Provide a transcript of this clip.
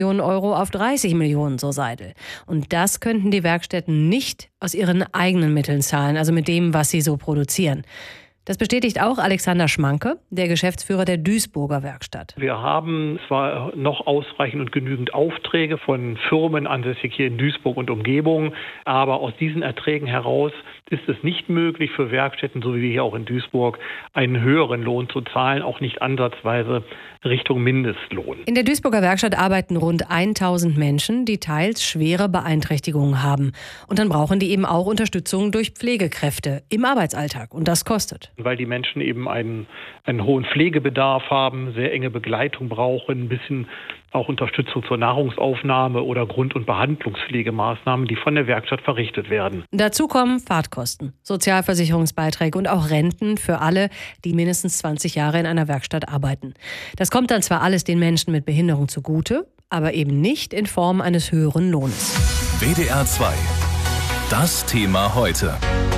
Millionen Euro auf 30 Millionen, so Seidel. Und das könnten die Werkstätten nicht aus ihren eigenen Mitteln zahlen, also mit dem, was sie so produzieren. Das bestätigt auch Alexander Schmanke, der Geschäftsführer der Duisburger Werkstatt. Wir haben zwar noch ausreichend und genügend Aufträge von Firmen ansässig hier in Duisburg und Umgebung, aber aus diesen Erträgen heraus ist es nicht möglich für Werkstätten, so wie wir hier auch in Duisburg, einen höheren Lohn zu zahlen, auch nicht ansatzweise Richtung Mindestlohn. In der Duisburger Werkstatt arbeiten rund 1000 Menschen, die teils schwere Beeinträchtigungen haben. Und dann brauchen die eben auch Unterstützung durch Pflegekräfte im Arbeitsalltag. Und das kostet. Weil die Menschen eben einen hohen Pflegebedarf haben, sehr enge Begleitung brauchen, ein bisschen auch Unterstützung zur Nahrungsaufnahme oder Grund- und Behandlungspflegemaßnahmen, die von der Werkstatt verrichtet werden. Dazu kommen Fahrtkosten, Sozialversicherungsbeiträge und auch Renten für alle, die mindestens 20 Jahre in einer Werkstatt arbeiten. Das kommt dann zwar alles den Menschen mit Behinderung zugute, aber eben nicht in Form eines höheren Lohnes. WDR 2. Das Thema heute.